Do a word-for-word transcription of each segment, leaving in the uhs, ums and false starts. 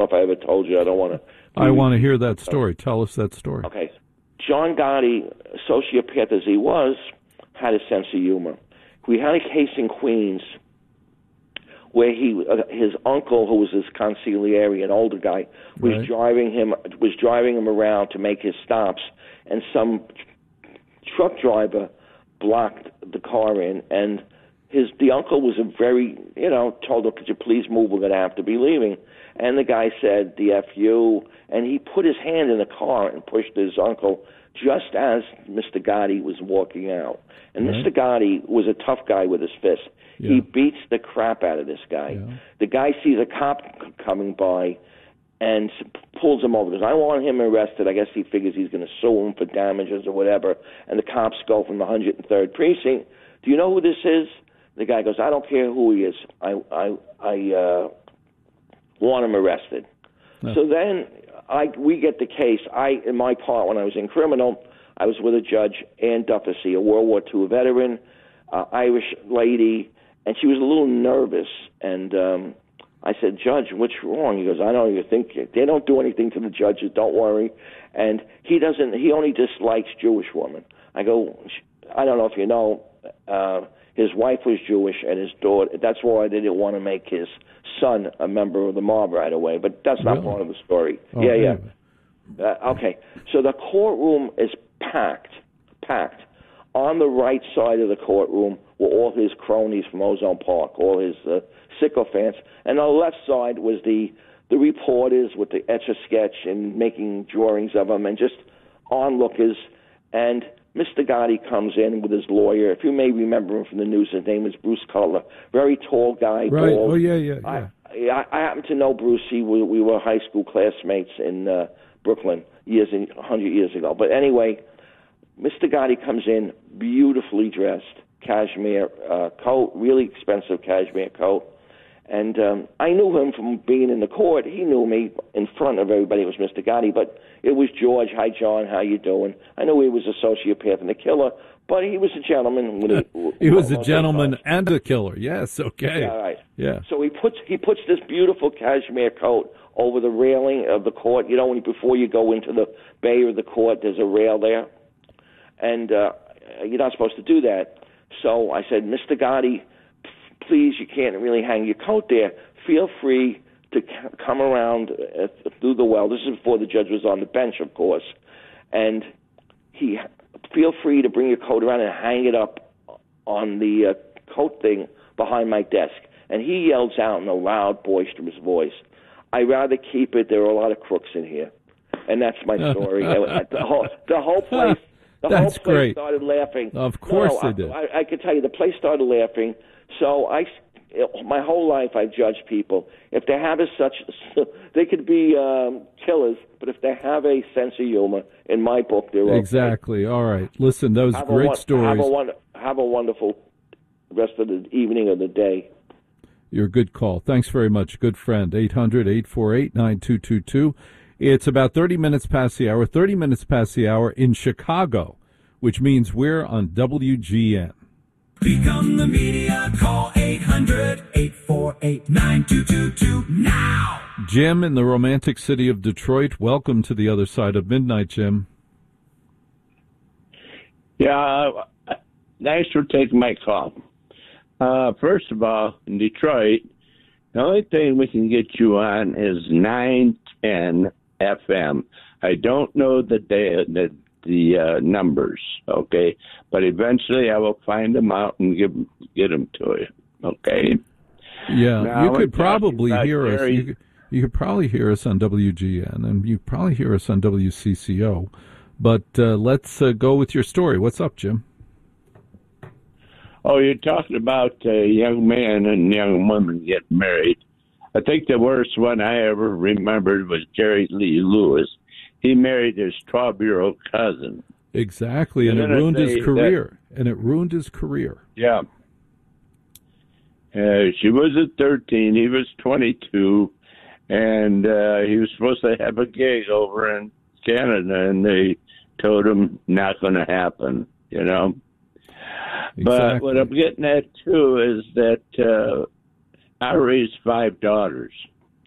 if I ever told you. I don't want to. I want to hear that story. Tell us that story. Okay. John Gotti, sociopath as he was, had a sense of humor. We had a case in Queens where he, uh, his uncle, who was his consigliere, an older guy, was Right. driving him was driving him around to make his stops, and some truck driver blocked the car in, and his the uncle was a very, you know, told him, could you please move, we're going to have to be leaving. And the guy said, the F you, and he put his hand in the car and pushed his uncle just as Mister Gotti was walking out. And Right. Mister Gotti was a tough guy with his fist. Yeah. He beats the crap out of this guy. Yeah. The guy sees a cop c- coming by and s- pulls him over because I want him arrested. I guess he figures he's going to sue him for damages or whatever. And the cops go from the one hundred third precinct. Do you know who this is? The guy goes, I don't care who he is. I I I uh, want him arrested. No. So then I we get the case. I in my part when I was in criminal, I was with a judge, Ann Dufficy, a World War Two veteran, uh, Irish lady, and she was a little nervous. And um, I said, Judge, what's wrong? He goes, I don't even think they don't do anything to the judges. Don't worry. And he doesn't. He only dislikes Jewish women. I go, I don't know if you know. Uh, his wife was Jewish, and his daughter. That's why they didn't want to make his son a member of the mob right away. But that's not Really? part of the story. Oh, yeah, anyway. yeah. Uh, okay, so the courtroom is packed, packed. On the right side of the courtroom were all his cronies from Ozone Park, all his uh, sycophants, and on the left side was the the reporters with the Etch-a-Sketch and making drawings of them, and just onlookers. And Mister Gotti comes in with his lawyer. If you may remember him from the news, his name is Bruce Cutler. Very tall guy. Right. Bald. Oh, yeah, yeah, yeah. I, I, I happen to know Bruce. He, we, we were high school classmates in uh, Brooklyn years and one hundred years ago. But anyway, Mister Gotti comes in beautifully dressed, cashmere uh, coat, really expensive cashmere coat. And um, I knew him from being in the court. He knew me in front of everybody. It was Mister Gotti, but it was George. Hi, John. How you doing? I knew he was a sociopath and a killer, but he was a gentleman. With a, He was a well, gentleman and a killer. Yes, okay. Yeah, right. Yeah. So he puts he puts this beautiful cashmere coat over the railing of the court. You know, when you, before you go into the bay of the court, there's a rail there, and uh, you're not supposed to do that. So I said, Mister Gotti, please, you can't really hang your coat there. Feel free to c- come around uh, through the well. This is before the judge was on the bench, of course. And he, feel free to bring your coat around and hang it up on the uh, coat thing behind my desk. And he yells out in a loud, boisterous voice, I'd rather keep it. There are a lot of crooks in here. And that's my story. the whole, the whole place, the That's whole place great. started laughing. Of course no, no, they did. I, I, I could tell you, the place started laughing. So I, my whole life, I've judged people. If they have a such, they could be um, killers, but if they have a sense of humor, in my book, they're okay. Exactly. All right. Listen, those Have great a, stories. Have a, wonder, have a wonderful rest of the evening or the day. Your good call. Thanks very much. Good friend. eight hundred, eight four eight, nine two two two. It's about thirty minutes past the hour, thirty minutes past the hour in Chicago, which means we're on W G N. Become the media. Call eight hundred, eight four eight, nine two two two now. Jim in the romantic city of Detroit. Welcome to the other side of midnight, Jim. Yeah, uh, thanks for taking my call. Uh, first of all, in Detroit, the only thing we can get you on is nine ten F M. I don't know the day, the the uh, numbers, okay, but eventually I will find them out and give get them to you, okay. Yeah, Now, you we're could talking probably about hear us. Gary- You could, you could probably hear us on W G N, and you probably hear us on W C C O. But uh, let's uh, go with your story. What's up, Jim? Oh, you're talking about a young man and young woman get married. I think the worst one I ever remembered was Jerry Lee Lewis. He married his twelve-year-old cousin. Exactly, and, And it then ruined his they- career. And it ruined his career. Yeah. Uh, she was at thirteen. He was twenty-two. And uh, he was supposed to have a gig over in Canada, and they told him not going to happen, you know. Exactly. But what I'm getting at, too, is that uh, I raised five daughters.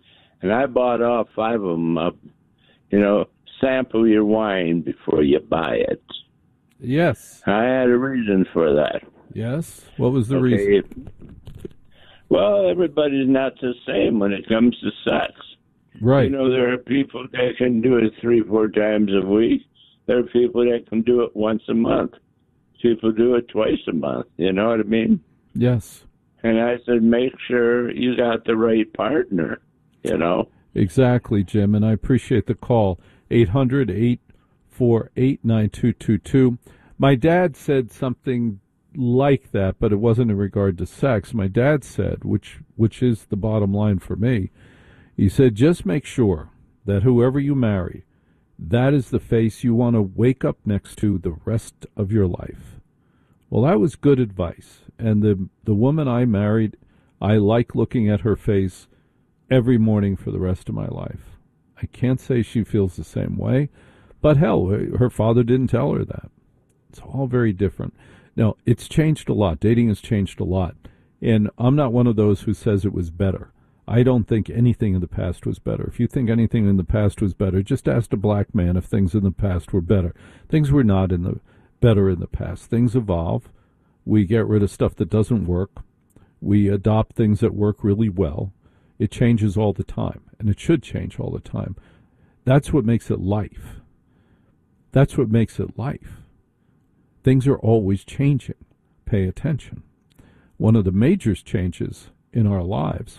and I bought all five of them up. You know, sample your wine before you buy it. Yes. I had a reason for that. Yes? What was the Okay. reason? Well, everybody's not the same when it comes to sex. Right. You know, there are people that can do it three, four times a week. There are people that can do it once a month. People do it twice a month. You know what I mean? Yes. And I said, make sure you got the right partner, you know? Exactly, Jim, and I appreciate the call. eight hundred, eight four eight, nine two two two. My dad said something like that, but it wasn't in regard to sex. My dad said, which which is the bottom line for me, he said, just make sure that whoever you marry, that is the face you want to wake up next to the rest of your life. Well, that was good advice. And the the woman I married, I like looking at her face every morning for the rest of my life. I can't say she feels the same way, but hell, her father didn't tell her that. It's all very different. Now, it's changed a lot. Dating has changed a lot. And I'm not one of those who says it was better. I don't think anything in the past was better. If you think anything in the past was better, just ask a black man if things in the past were better. Things were not in the better in the past. Things evolve. We get rid of stuff that doesn't work. We adopt things that work really well. It changes all the time, and it should change all the time. That's what makes it life. That's what makes it life. Things are always changing. Pay attention. One of the major changes in our lives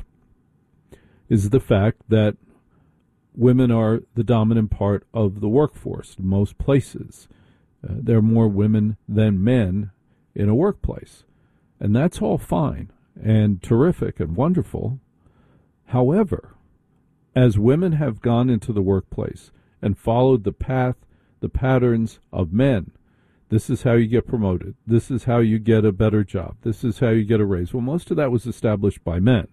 is the fact that women are the dominant part of the workforce in most places. Uh, there are more women than men in a workplace, and that's all fine and terrific and wonderful. However, as women have gone into the workplace and followed the path, the patterns of men, this is how you get promoted. This is how you get a better job. This is how you get a raise. Well, most of that was established by men.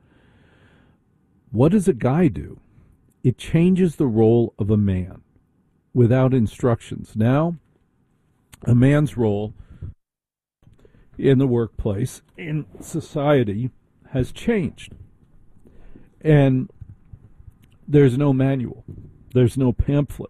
What does a guy do? It changes the role of a man without instructions. Now, a man's role in the workplace, in society, has changed. And there's no manual. There's no pamphlet.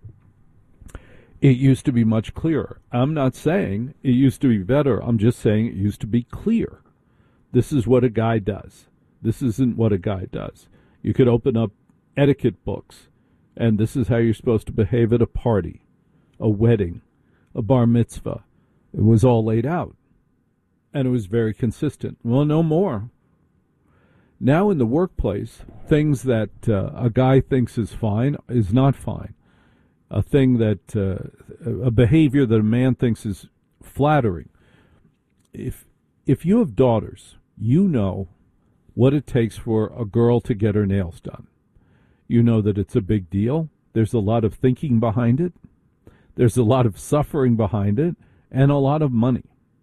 It used to be much clearer. I'm not saying it used to be better. I'm just saying it used to be clear. This is what a guy does. This isn't what a guy does. You could open up etiquette books, and this is how you're supposed to behave at a party, a wedding, a bar mitzvah. It was all laid out, and it was very consistent. Well, no more. Now in the workplace, things that uh, a guy thinks is fine is not fine. A thing that, uh, a behavior that a man thinks is flattering. If if you have daughters, you know what it takes for a girl to get her nails done. You know that it's a big deal. There's a lot of thinking behind it. There's a lot of suffering behind it, and a lot of money.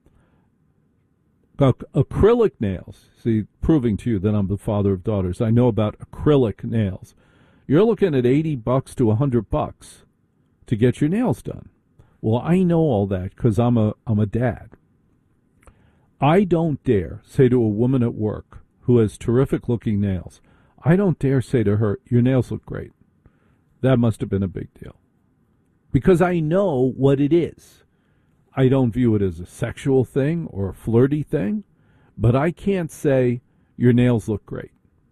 Acrylic nails, see, proving to you that I'm the father of daughters, I know about acrylic nails. You're looking at eighty bucks to one hundred bucks to get your nails done. Well, I know all that because I'm a, I'm a dad. I don't dare say to a woman at work who has terrific looking nails, I don't dare say to her, your nails look great. That must have been a big deal. Because I know what it is. I don't view it as a sexual thing or a flirty thing, but I can't say your nails look great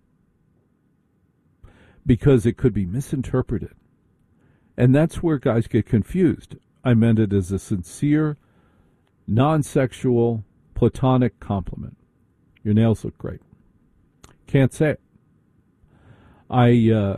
because it could be misinterpreted. And that's where guys get confused. I meant it as a sincere, non-sexual, platonic compliment. Your nails look great. Can't say it. I, uh,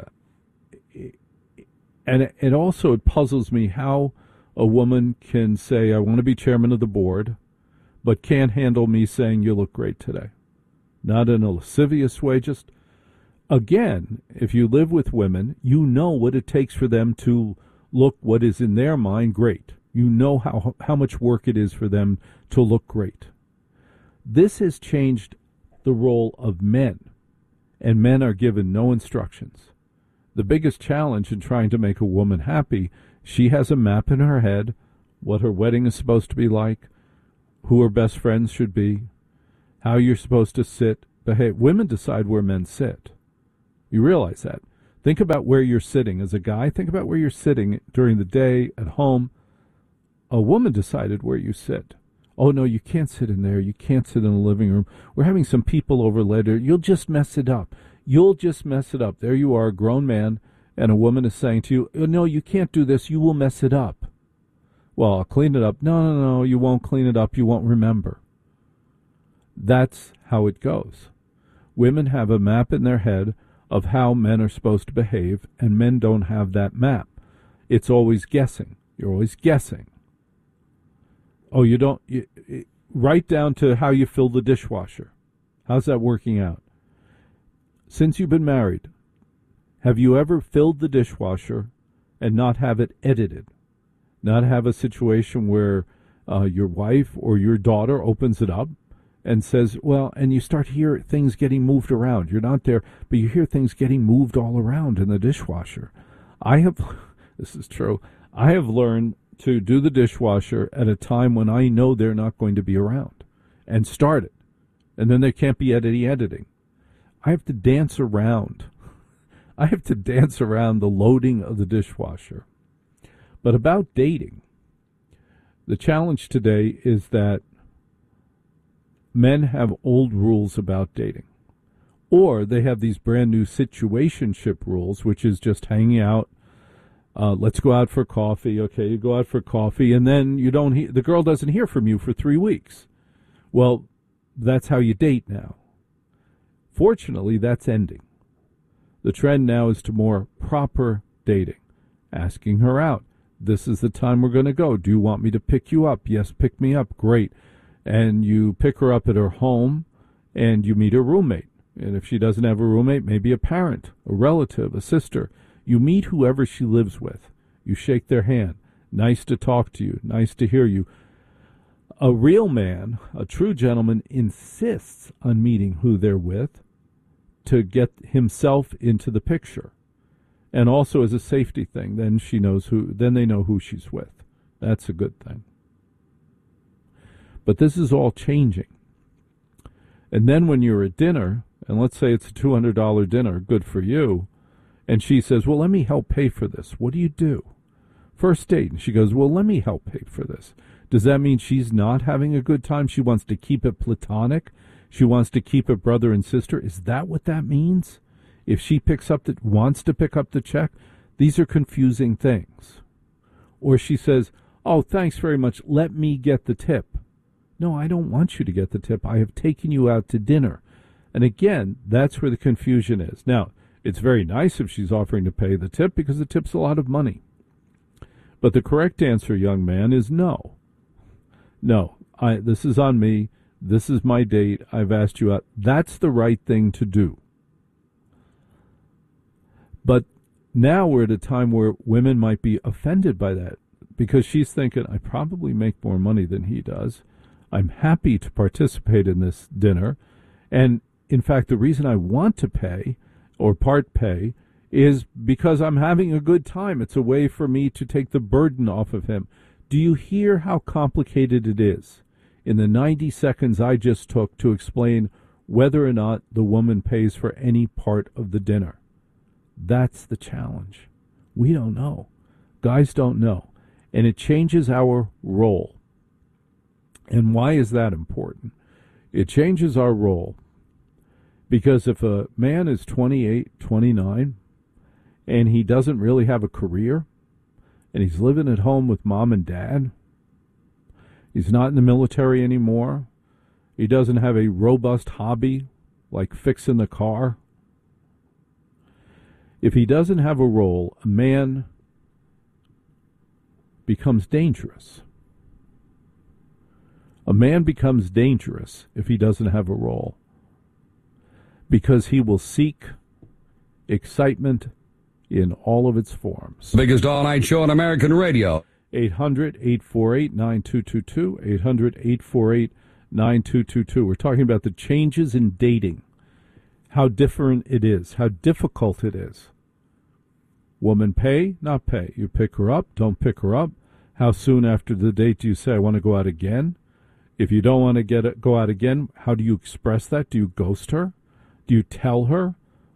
and it, it also, it puzzles me how a woman can say, I want to be chairman of the board, but can't handle me saying you look great today. Not in a lascivious way, just, again, if you live with women, you know what it takes for them to look what is in their mind great. You know how, how much work it is for them to look great. This has changed the role of men, and men are given no instructions. The biggest challenge in trying to make a woman happy, she has a map in her head, what her wedding is supposed to be like, who her best friends should be, how you're supposed to sit, behave. Women decide where men sit. You realize that. Think about where you're sitting as a guy. Think about where you're sitting during the day at home. A woman decided where you sit. Oh, no, you can't sit in there. You can't sit in the living room. We're having some people over later. You'll just mess it up. You'll just mess it up. There you are, a grown man, and a woman is saying to you, oh, no, you can't do this. You will mess it up. Well, I'll clean it up. No, no, no, you won't clean it up. You won't remember. That's how it goes. Women have a map in their head of how men are supposed to behave, and men don't have that map. It's always guessing. You're always guessing. Oh, you don't, you, right down to how you fill the dishwasher. How's that working out? Since you've been married, have you ever filled the dishwasher and not have it edited? Not have a situation where uh, your wife or your daughter opens it up and says, well, and you start to hear things getting moved around. You're not there, but you hear things getting moved all around in the dishwasher. I have, this is true, I have learned to do the dishwasher at a time when I know they're not going to be around and start it. And then there can't be any editing. I have to dance around. I have to dance around the loading of the dishwasher. But about dating, the challenge today is that men have old rules about dating. Or they have these brand new situationship rules, which is just hanging out. Uh, let's go out for coffee. Okay, you go out for coffee, and then you don't. He- the girl doesn't hear from you for three weeks. Well, that's how you date now. Fortunately, that's ending. The trend now is to more proper dating, asking her out. This is the time we're going to go. Do you want me to pick you up? Yes, pick me up. Great. And you pick her up at her home, and you meet her roommate. And if she doesn't have a roommate, maybe a parent, a relative, a sister. You meet whoever she lives with. You shake their hand. Nice to talk to you. Nice to hear you. A real man, a true gentleman, insists on meeting who they're with to get himself into the picture. And also as a safety thing, then she knows who, then they know who she's with. That's a good thing. But this is all changing. And then when you're at dinner, and let's say it's a two hundred dollars dinner, good for you, and she says, well, let me help pay for this. What do you do? First date. And she goes, well, let me help pay for this. Does that mean she's not having a good time? She wants to keep it platonic? She wants to keep it brother and sister? Is that what that means? If she picks up the, wants to pick up the check? These are confusing things. Or she says, oh, thanks very much. Let me get the tip. No, I don't want you to get the tip. I have taken you out to dinner. And again, that's where the confusion is. Now, it's very nice if she's offering to pay the tip because the tip's a lot of money. But the correct answer, young man, is no. No, I, this is on me. This is my date. I've asked you out. That's the right thing to do. But now we're at a time where women might be offended by that because she's thinking, I probably make more money than he does. I'm happy to participate in this dinner. And in fact, the reason I want to pay or part pay is because I'm having a good time. It's a way for me to take the burden off of him. Do you hear how complicated it is in the ninety seconds I just took to explain whether or not the woman pays for any part of the dinner? That's the challenge. We don't know. Guys don't know. And it changes our role. And why is that important? It changes our role because if a man is twenty-eight, twenty-nine, and he doesn't really have a career, and he's living at home with mom and dad, he's not in the military anymore, he doesn't have a robust hobby like fixing the car, if he doesn't have a role, a man becomes dangerous. A man becomes dangerous if he doesn't have a role because he will seek excitement in all of its forms. Biggest all-night show on American radio. eight hundred, eight four eight, nine two two two, eight hundred, eight four eight, nine two two two. We're talking about the changes in dating, how different it is, how difficult it is. Woman pay, not pay. You pick her up, don't pick her up. How soon after the date do you say, I want to go out again? If you don't want to get it, go out again, how do you express that? Do you ghost her? Do you tell her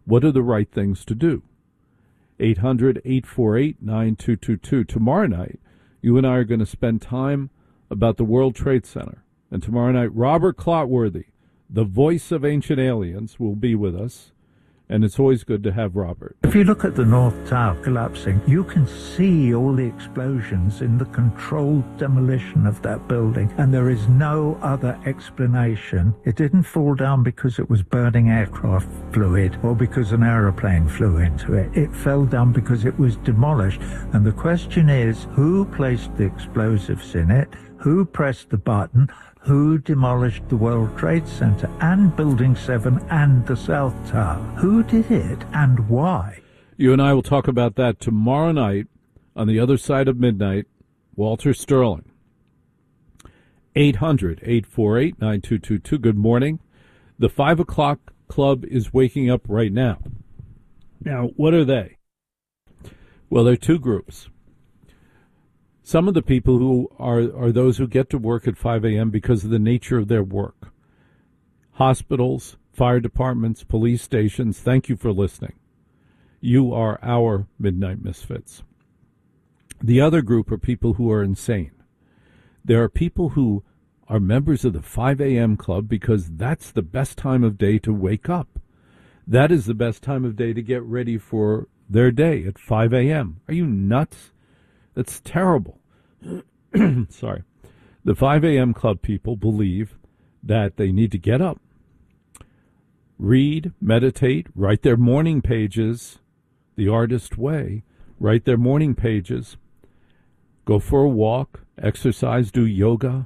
What are the right things to do? eight hundred, eight four eight, nine two two two. Tomorrow night, you and I are going to spend time about the World Trade Center. And tomorrow night, Robert Clotworthy, the voice of Ancient Aliens, will be with us. And it's always good to have Robert. If you look at the North Tower collapsing, you can see all the explosions in the controlled demolition of that building, and there is no other explanation. It didn't fall down because it was burning aircraft fluid or because an aeroplane flew into it. It fell down because it was demolished. And the question is, who placed the explosives in it? Who pressed the button? Who demolished the World Trade Center and Building seven and the South Tower? Who did it and why? You and I will talk about that tomorrow night on the other side of midnight. Walter Sterling. eight hundred, eight four eight, nine two two two. Good morning. The five o'clock club is waking up right now. Now, what are they? Well, there are two groups. Some of the people who are, are those who get to work at five a.m. because of the nature of their work. Hospitals, fire departments, police stations, thank you for listening. You are our Midnight Misfits. The other group are people who are insane. There are people who are members of the five a.m. club because that's the best time of day to wake up. That is the best time of day to get ready for their day at five a.m. Are you nuts? That's terrible. Sorry. The five a.m. club people believe that they need to get up, read, meditate, write their morning pages the artist way, write their morning pages, go for a walk, exercise, do yoga,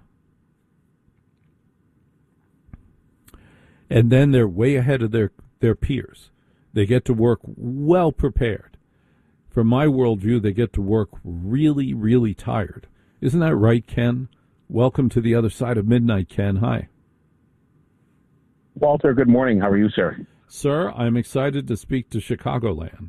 and then they're way ahead of their, their peers. They get to work well prepared. From my worldview, they get to work really, really tired. Isn't that right, Ken? Welcome to the other side of midnight, Ken. Hi. Walter, good morning. How are you, sir? Sir, I'm excited to speak to Chicagoland.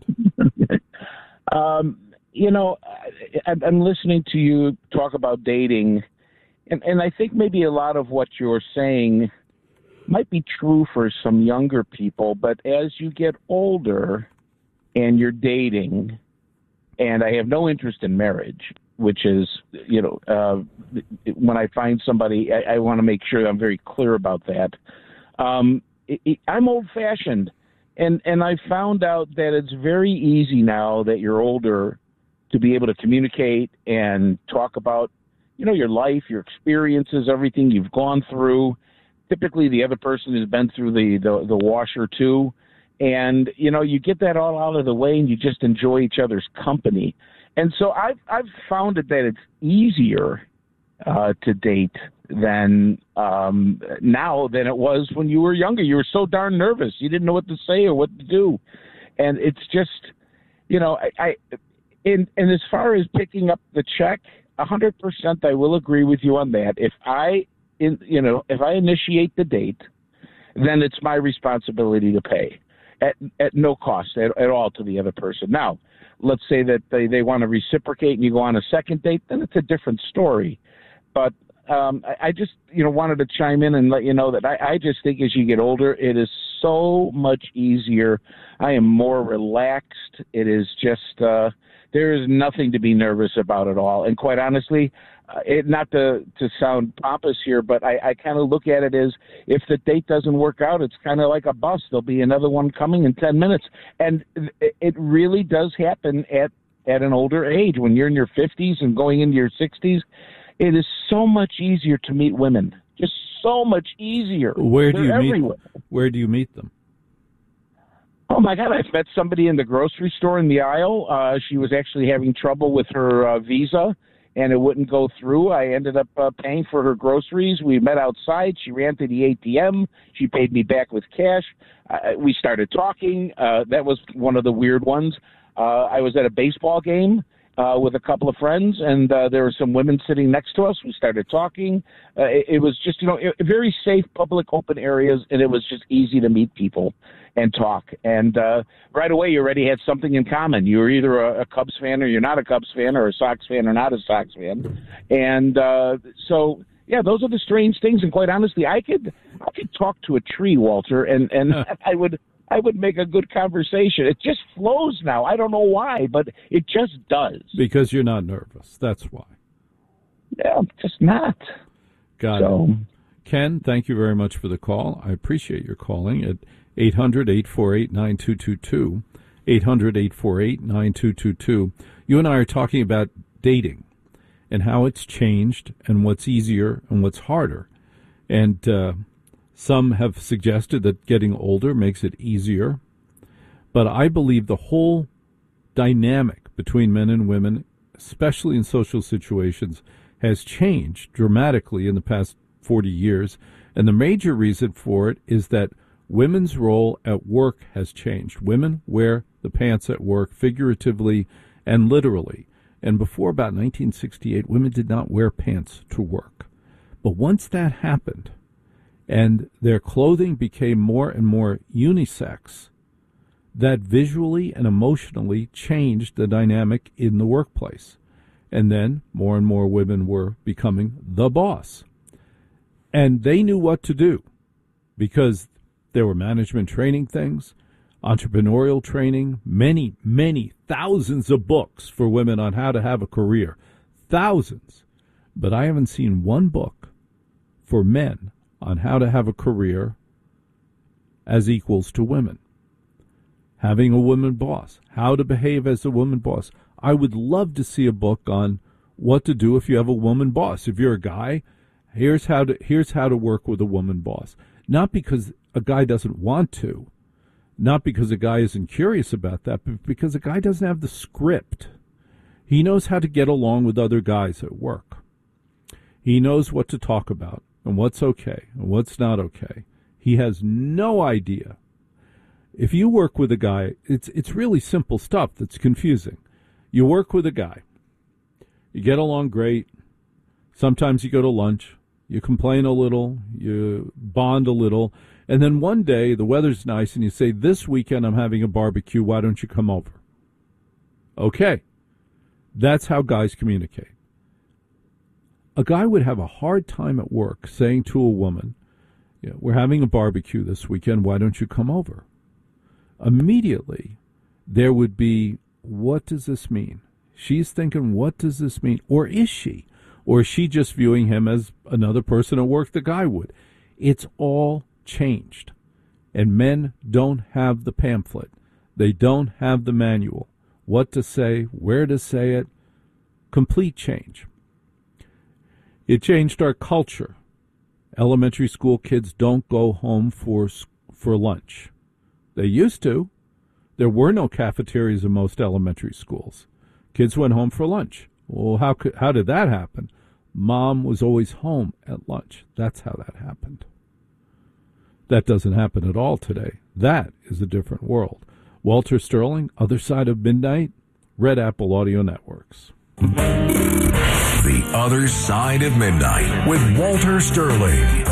um, you know, I, I'm listening to you talk about dating, and, and I think maybe a lot of what you're saying might be true for some younger people, but as you get older and you're dating, and I have no interest in marriage, which is, you know, uh, when I find somebody, I, I want to make sure I'm very clear about that. Um, it, it, I'm old-fashioned, and, and I found out that it's very easy now that you're older to be able to communicate and talk about, you know, your life, your experiences, everything you've gone through. Typically, the other person has been through the, the, the washer, too. And, you know, you get that all out of the way and you just enjoy each other's company. And so I've, I've found it that it's easier uh, to date than um, now than it was when you were younger. You were so darn nervous. You didn't know what to say or what to do. And it's just, you know, I, I and, and as far as picking up the check, one hundred percent I will agree with you on that. If I, in, you know, if I initiate the date, then it's my responsibility to pay. At, at no cost at, at all to the other person. Now, let's say that they, they want to reciprocate and you go on a second date, then it's a different story. But um, I, I just, you know, wanted to chime in and let you know that I, I just think as you get older, it is so much easier. I am more relaxed. It is just, uh, there is nothing to be nervous about at all. And quite honestly, Uh, it, not to, to sound pompous here, but I, I kind of look at it as if the date doesn't work out, it's kind of like a bus. There'll be another one coming in ten minutes. And it, it really does happen at, at an older age. When you're in your fifties and going into your sixties, it is so much easier to meet women. Just so much easier. Where do They're you everywhere. meet? Where do you meet them? Oh, my God, I've met somebody in the grocery store in the aisle. Uh, she was actually having trouble with her uh, visa, and it wouldn't go through. I ended up uh, paying for her groceries. We met outside. She ran to the A T M. She paid me back with cash. Uh, we started talking. Uh, that was one of the weird ones. Uh, I was at a baseball game uh, with a couple of friends, and uh, there were some women sitting next to us. We started talking. Uh, it, it was just, you know, it, very safe, public, open areas, and it was just easy to meet people and talk. And uh, right away, you already had something in common. You were either a, a Cubs fan or you're not a Cubs fan, or a Sox fan or not a Sox fan. And uh, so, yeah, those are the strange things. And quite honestly, I could I could talk to a tree, Walter, and, and I would I would make a good conversation. It just flows now. I don't know why, but it just does. Because you're not nervous. That's why. Yeah, I'm just not. Got so. it. Ken, thank you very much for the call. I appreciate your calling at eight hundred, eight four eight, nine two two two. eight hundred, eight four eight, nine two two two. You and I are talking about dating and how it's changed and what's easier and what's harder. And uh, some have suggested that getting older makes it easier. But I believe the whole dynamic between men and women, especially in social situations, has changed dramatically in the past forty years. And the major reason for it is that women's role at work has changed. Women wear the pants at work figuratively and literally. And before about nineteen sixty-eight, women did not wear pants to work. But once that happened, and their clothing became more and more unisex, that visually and emotionally changed the dynamic in the workplace. And then more and more women were becoming the boss. And they knew what to do because there were management training things, entrepreneurial training, many, many thousands of books for women on how to have a career. Thousands. But I haven't seen one book for men on how to have a career as equals to women. Having a woman boss, how to behave as a woman boss. I would love to see a book on what to do if you have a woman boss. If you're a guy, here's how to here's how to work with a woman boss. Not because a guy doesn't want to, not because a guy isn't curious about that, but because a guy doesn't have the script. He knows how to get along with other guys at work. He knows what to talk about and what's okay and what's not okay. He has no idea. If you work with a guy, it's it's really simple stuff that's confusing. You work with a guy. You get along great. Sometimes you go to lunch. You complain a little. You bond a little. And then one day the weather's nice and you say, this weekend I'm having a barbecue. Why don't you come over? Okay. That's how guys communicate. A guy would have a hard time at work saying to a woman, you know, we're having a barbecue this weekend. Why don't you come over? Immediately, there would be, what does this mean? She's thinking, what does this mean? Or is she? Or is she just viewing him as another person at work the guy would? It's all changed. And men don't have the pamphlet. They don't have the manual. What to say, where to say it. Complete change. It changed our culture. Elementary school kids don't go home for for lunch. They used to. There were no cafeterias in most elementary schools. Kids went home for lunch. Well, how could, how did that happen? Mom was always home at lunch. That's how that happened. That doesn't happen at all today. That is a different world. Walter Sterling, Other Side of Midnight, Red Apple Audio Networks. The Other Side of Midnight with Walter Sterling.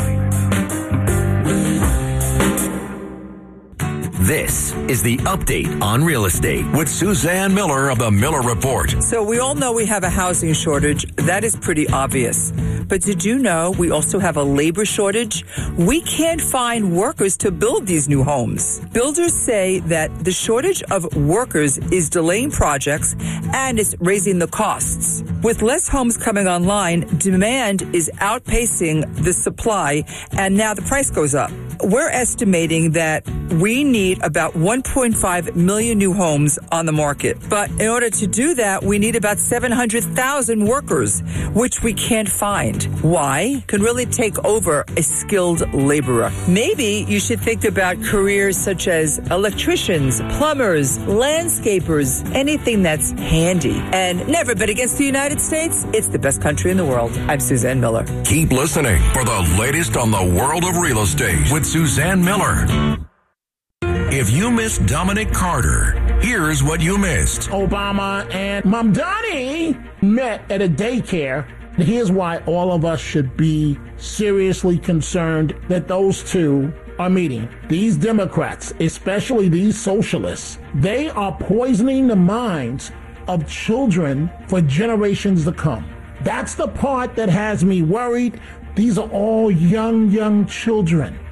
This is the update on real estate with Suzanne Miller of the Miller Report. So we all know we have a housing shortage. That is pretty obvious. But did you know we also have a labor shortage? We can't find workers to build these new homes. Builders say that the shortage of workers is delaying projects and it's raising the costs. With less homes coming online, demand is outpacing the supply, and now the price goes up. We're estimating that we need about one point five million new homes on the market. But in order to do that, we need about seven hundred thousand workers, which we can't find. Why? Can really take over a skilled laborer. Maybe you should think about careers such as electricians, plumbers, landscapers, anything that's handy. And never bet against the United States. It's the best country in the world. I'm Suzanne Miller. Keep listening for the latest on the world of real estate with Suzanne Miller. If you missed Dominic Carter, here's what you missed. Obama and Mamdani met at a daycare. Here's why all of us should be seriously concerned that those two are meeting. These Democrats, especially these socialists, they are poisoning the minds of children for generations to come. That's the part that has me worried. These are all young, young children.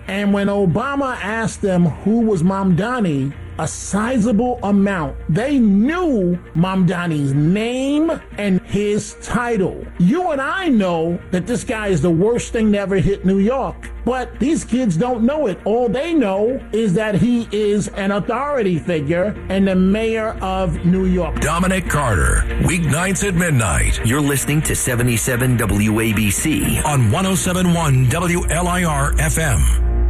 And when Obama asked them who was Mamdani, a sizable amount, they knew Mamdani's name and his title. You and I know that this guy is the worst thing to ever hit New York, but these kids don't know it. All they know is that he is an authority figure and the mayor of New York. Dominic Carter, weeknights at midnight. You're listening to seventy-seven W A B C on one oh seven point one W L I R F M.